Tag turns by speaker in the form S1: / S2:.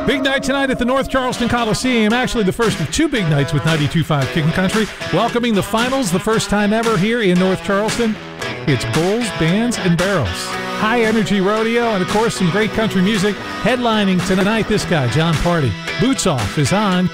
S1: Big night tonight at the North Charleston Coliseum. Actually, the first of two big nights with 92.5 Kickin' Country. Welcoming the finals, the first time ever here in North Charleston. It's Bulls, Bands, and Barrels. High energy rodeo, and of course, some great country music. Headlining tonight, this guy, John Party. Boots Off is on